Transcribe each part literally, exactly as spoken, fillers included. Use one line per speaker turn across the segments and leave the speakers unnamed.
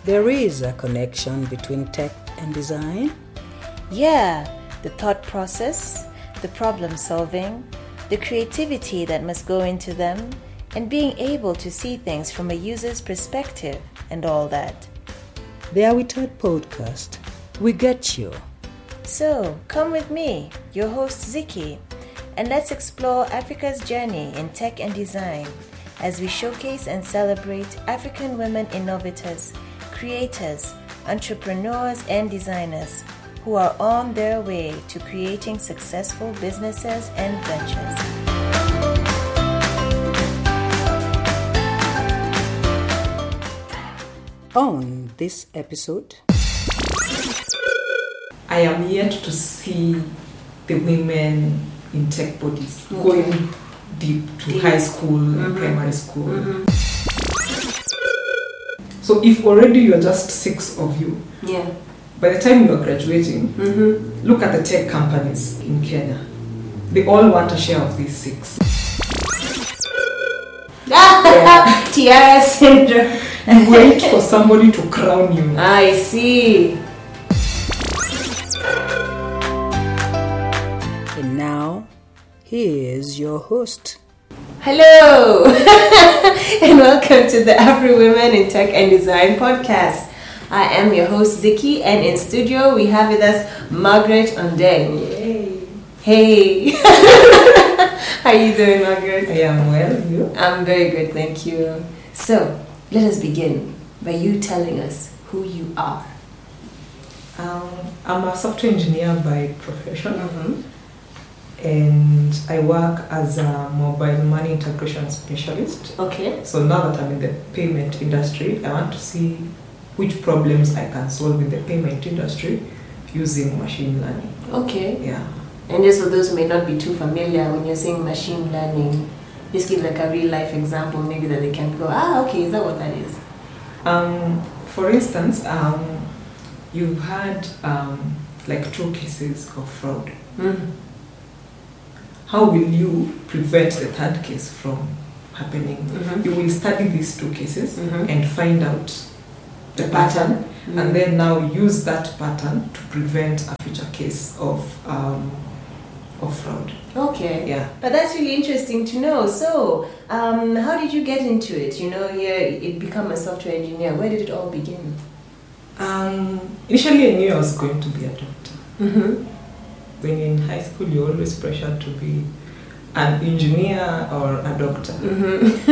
There is a connection between tech and design?
Yeah, the thought process, the problem solving, the creativity that must go into them, and being able to see things from a user's perspective and all that.
The Are We Taught podcast. We get you.
So, come with me, your host Ziki, and let's explore Africa's journey in tech and design as we showcase and celebrate African women innovators, creators, entrepreneurs, and designers who are on their way to creating successful businesses and ventures.
On this episode,
I am yet to see the women in tech bodies
Okay.
going deep to
Deep.
high school and
Mhm.
primary school.
Mm-hmm.
So if already you're just six of you,
Yeah.
by the time you're graduating,
Mm-hmm.
look at the tech companies in Kenya. They all want a share of these six. Yeah.
Tiara syndrome.
You wait for somebody to crown you.
I see.
and now, here's your host.
Hello, and welcome to the Afro Women in Tech and Design podcast. I am your host Ziki, and in studio we have with us Margaret Ondeng.
Yay.
Hey, how you doing, Margaret?
I am well, you?
I'm very good, thank you. So, let us begin by you telling us who you are.
Um, I'm a software engineer by profession.
Mm-hmm.
And I work as a mobile money integration specialist.
Okay.
So now that I'm in the payment industry, I want to see which problems I can solve in the payment industry using machine learning.
Okay.
Yeah.
And just for those who may not be too familiar, when you're saying machine learning, just give like a real life example, maybe that they can go, ah, okay, is that what that is?
Um, for instance, um, you've had um, like two cases of fraud.
Mm.
How will you prevent the third case from happening?
Mhm.
You will study these two cases
Mhm.
and find out the,
The
pattern,
pattern. Mm.
and then now use that pattern to prevent a future case of um, of fraud.
Okay.
Yeah.
But that's really interesting to know. So, um, how did you get into it? You know, here it become a software engineer. Where did it all begin?
Um, initially, I knew I was going to be a doctor.
Mm-hmm.
When you're in high school, you're always pressured to be an engineer or a doctor,
Mm-hmm.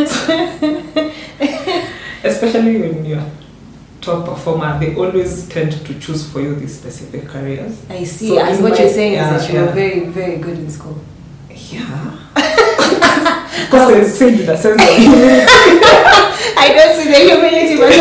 especially when you're top performer. They always tend to choose for you these specific careers.
I see.
So
As
in
what
my-
you're saying
yeah,
is that you
yeah.
were very, very good in school.
Yeah. Because I said in a sense of
I don't see the humility, but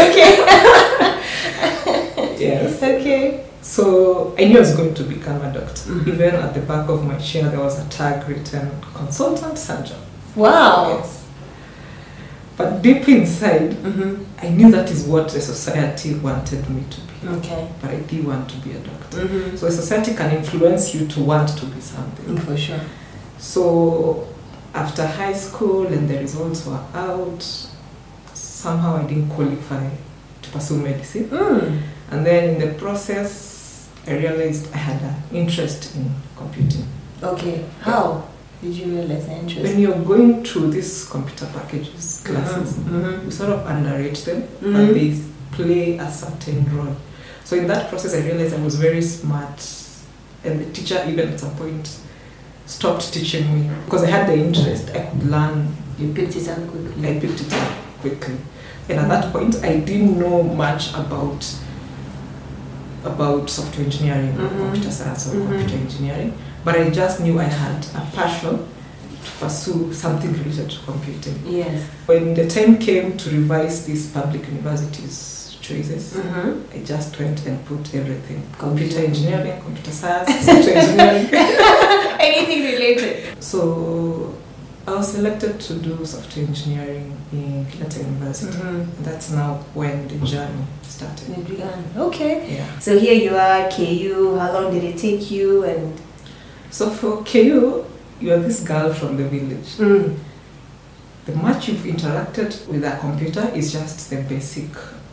okay.
yes.
Okay.
So I knew I was going to become a doctor.
Mhm.
Even at the back of my chair, there was a tag written consultant surgeon.
Wow.
Yes. But deep inside,
Mm-hmm.
I knew that is what the society wanted me to be.
Okay.
But I did want to be a doctor.
Mm-hmm.
So a society can influence you to want to be something.
For sure.
So after high school and the results were out, somehow I didn't qualify to pursue medicine.
Mm.
And then in the process, I realized I had an interest in computing.
Okay. How did you realize the interest?
When you're going through these computer packages classes,
Mhm.
you sort of underrate them,
Mhm.
but they play a certain role. So in that process, I realized I was very smart, and the teacher even at some point stopped teaching me because I had the interest. I could learn.
You picked it up quickly.
I picked it up quickly, and at that point, I didn't know much about about software engineering, or
Mhm.
computer science, or
Mhm.
computer engineering. But I just knew I had a passion to pursue something related to computing.
Yes.
When the time came to revise these public universities choices,
Mm-hmm.
I just went and put everything:
Computer.
computer engineering, computer science, software engineering.
Anything related.
So I was selected to do software engineering in Kenyatta University.
Mm-hmm.
And that's now when the journey started.
It began. Okay.
Yeah.
So here you are, K U. How long did it take you? And
So for K U, you are this girl from the village.
mm.
The much you've interacted with a computer is just the basic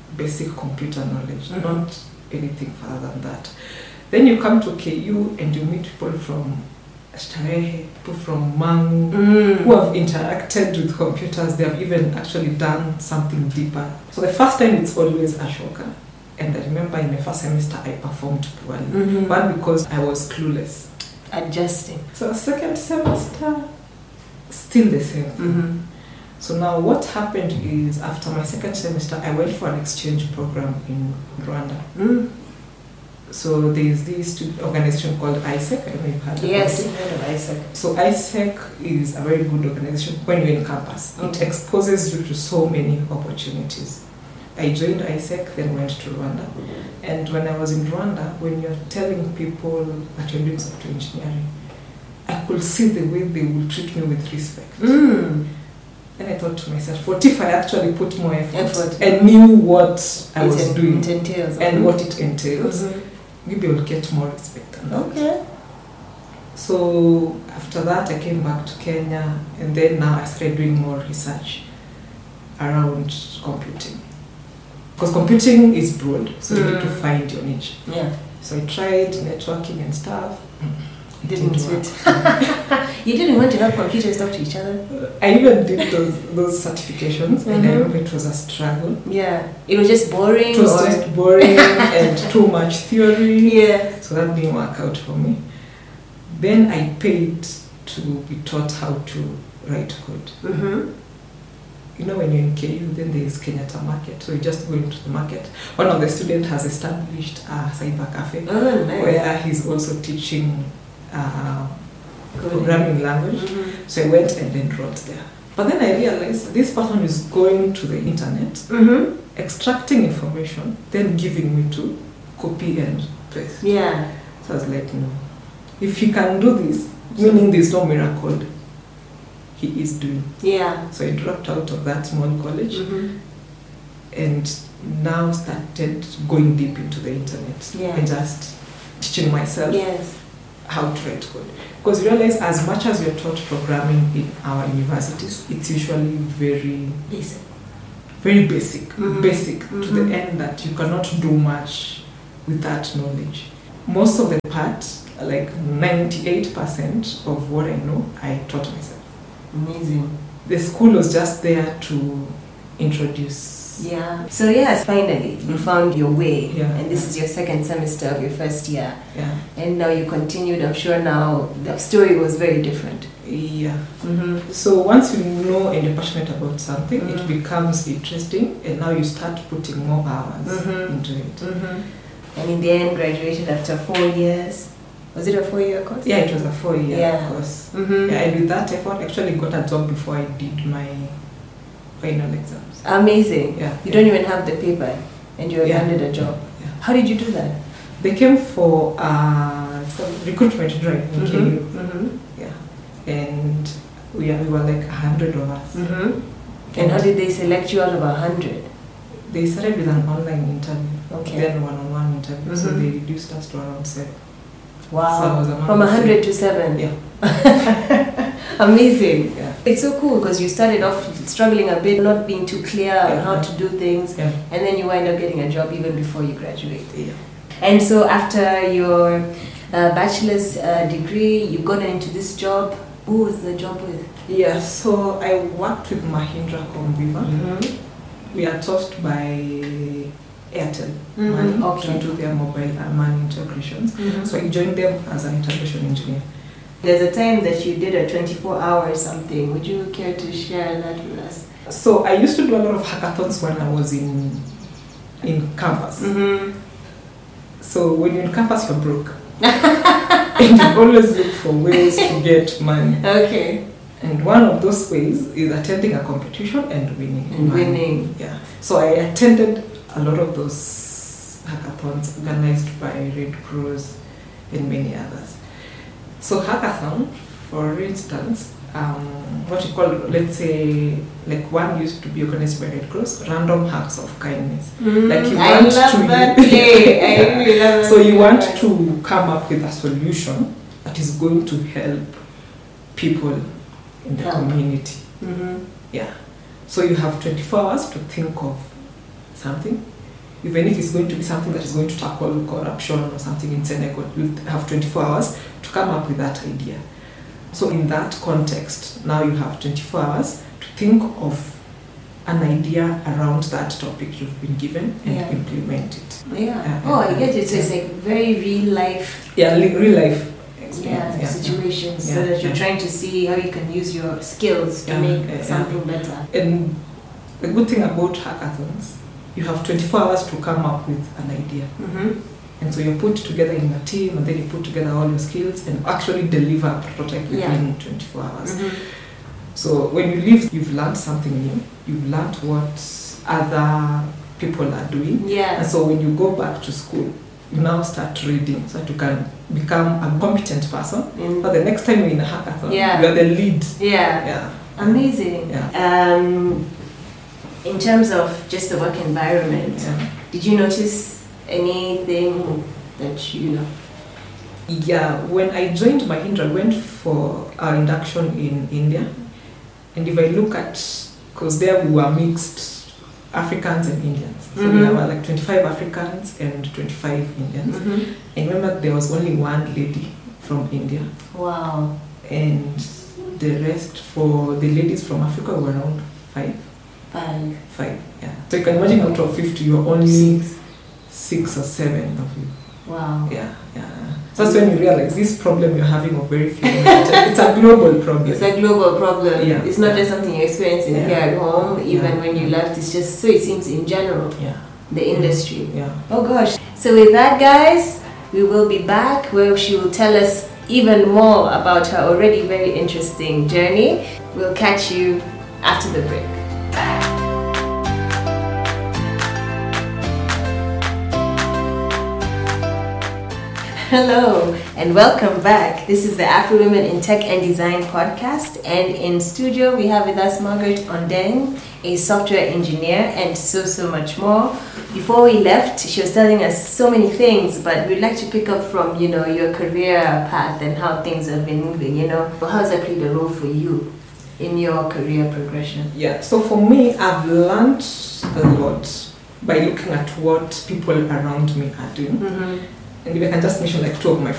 basic computer knowledge,
Mhm.
not anything further than that. Then you come to K U and you meet people from Starehe, people from Mangu,
Mm.
who have interacted with computers. They have even actually done something deeper. So the first time it's always Ashoka. And I remember in my first semester I performed poorly.
Mhm.
One, because I was clueless.
Adjusting.
So second semester, still the same thing.
Mm-hmm.
So now what happened is after my second semester, I went for an exchange program in Rwanda.
Mm.
So there's this student organization called I S E C. I don't know if you've heard about
Yes,
it.
I've heard of I S E C.
So I S E C is a very good organization when you're in campus. It
Okay.
exposes you to so many opportunities. I joined I S E C, then went to Rwanda. And when I was in Rwanda, when you're telling people that you're doing software engineering, I could see the way they would treat me with respect.
Mm.
And I thought to myself, what if I actually put more effort,
Effort.
and knew what I
It
was
en-
doing
It entails.
and what it entails,
Mhm.
maybe I'll get more respect. And that.
Okay.
So after that, I came back to Kenya, and then now I started doing more research around computing. Because computing is broad, so you need to
Mm.
find your niche.
Yeah.
So I tried networking and stuff. It
Didn't
work.
fit. You didn't want to have computers talk to each other?
I even did those, those certifications, and I
Mhm.
remember it was a struggle.
Yeah. It was just boring.
It was
or...
just boring and too much theory.
Yeah.
So that didn't work out for me. Then I paid to be taught how to write code.
Mm-hmm.
You know, when you're in K U, then there is Kenyatta Market. So you just go into the market. One of the students has established a cyber cafe
Oh, nice.
where he's also teaching uh,
Coding.
programming language.
Mhm.
So I went and enrolled there. But then I realized this person is going to the internet,
Mhm.
extracting information, then giving me to copy and paste.
Yeah.
So I was like, no. If he can do this, meaning there's no miracle, he is doing.
Yeah.
So I dropped out of that small college
Mhm.
and now started going deep into the internet
Yeah.
and just teaching myself
Yes.
how to write code. Because you realize as much as we're taught programming in our universities, it's usually very,
Yes.
very basic,
Mhm.
basic to
Mhm.
the end that you cannot do much with that knowledge. Most of the part, like ninety-eight percent of what I know, I taught myself.
Amazing.
The school was just there to introduce.
Yeah. So yes, finally you found your way.
Yeah.
And this is your second semester of your first year.
Yeah.
And now you continued. I'm sure now the story was very different.
Yeah.
Mm-hmm.
So once you know and you're passionate about something,
Mhm.
it becomes interesting, and now you start putting more hours
Mhm.
into it.
Mm-hmm. And in the end, graduated after four years. Was it a four-year course?
Yeah, it was a four-year
Yeah.
course.
Mm-hmm.
Yeah, and with that effort, actually got a job before I did my final exams.
Amazing.
Yeah.
You don't even have the paper, and you were
Yeah.
handed a job.
Yeah.
How did you do that?
They came for uh, it's called recruitment drive in K U.
Mm-hmm.
Yeah, and we, are, we were like a hundred of us.
Mm-hmm. And how did they select you out of a hundred?
They started with an online interview,
Okay.
then one-on-one interview, so
Mhm.
they reduced us to around seven. So I
Wow.
was among
From
the
a hundred to seven.
Yeah.
Amazing.
Yeah.
It's so cool because you started off struggling a bit, not being too clear on
Yeah.
how to do things,
Yeah.
and then you wind up getting a job even before you graduate.
Yeah.
And so after your uh, bachelor's uh, degree, you got into this job. Who was the job with?
Yeah, so I worked with Mahindra Comviva.
Mm-hmm.
We are tasked by Airtel
Mhm,
Money
okay.
to do their mobile and money integrations.
Mm-hmm.
So I joined them as an integration engineer.
There's a time that you did a twenty-four hour something. Would you care to share that with us?
So I used to do a lot of hackathons when I was in in campus.
Mm-hmm.
So when you're in campus, you're broke. And you always look for ways to get money.
Okay.
And one of those ways is attending a competition and winning.
And
money.
winning.
Yeah. So I attended a lot of those hackathons organized by Red Cross and many others. So hackathon, for instance, um, what you call, let's say, like one used to be organized by Red Cross, random acts of kindness. Like you
I
want
love
to
that play. I really love
So
that
you
play.
want to come up with a solution that is going to help people in the
Help.
community.
Mm-hmm.
Yeah. So you have twenty-four hours to think of something, even if it's going to be something that is going to tackle corruption or something in Senegal, you'll have twenty-four hours to come up with that idea. So in that context, now you have twenty-four hours to think of an idea around that topic you've been given and
Yeah.
implement it.
Yeah.
Uh,
Oh, I get it. So
yeah.
it's like very real life
Yeah, li- real life
yeah,
experience.
situations,
Yeah,
so that you're
yeah.
trying to see how you can use your skills to
Yeah,
make
yeah, yeah.
something better.
And the good thing about hackathons, you have twenty-four hours to come up with an idea.
Mm-hmm.
And so you're put together in a team, and then you put together all your skills and actually deliver a prototype within
Yeah.
twenty-four hours.
Mm-hmm.
So when you leave, you've learned something new. You've learned what other people are doing.
Yeah.
And so when you go back to school, you now start reading so that you can become a competent person.
Mm.
But the next time you're in a hackathon,
Yeah.
you are the lead.
Yeah.
Yeah.
Amazing.
Yeah.
Um, in terms of just the work environment,
Yeah.
did you notice anything that you know?
Yeah, when I joined Mahindra, I went for our induction in India. And if I look at, because there we were mixed Africans and Indians. So
Mhm.
we were like twenty-five Africans and twenty-five Indians.
Mm-hmm.
I remember there was only one lady from India.
Wow.
And the rest, for the ladies from Africa, were around five.
Five.
Five, yeah. So you can imagine out of fifty, you're only
Six.
six or seven of you.
Wow.
Yeah, yeah. So that's when you realize this problem you're having of very few women, it's a global problem.
It's a global problem.
Yeah.
It's not
Yeah.
just something you're experiencing
Yeah.
here at home, even
Yeah.
when you left. It's just so it seems in general,
Yeah,
the industry.
yeah.
Oh gosh. So with that, guys, we will be back where she will tell us even more about her already very interesting journey. We'll catch you after the break. Hello and welcome back. This is the Afro Women in Tech and Design podcast, and in studio we have with us Margaret Ondeng, a software engineer, and so so much more. Before we left, she was telling us so many things, but we'd like to pick up from you know your career path and how things have been moving. You know, how has that played a role for you in your career progression?
Yeah, so for me, I've learned a lot by looking at what people around me are doing.
Mm-hmm.
And if I can just mention like two of my